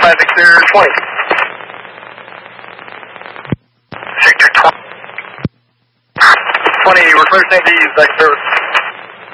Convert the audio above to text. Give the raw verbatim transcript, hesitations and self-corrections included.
five, Victor twenty. Victor twenty. twenty, we're clear Saint D's, back service.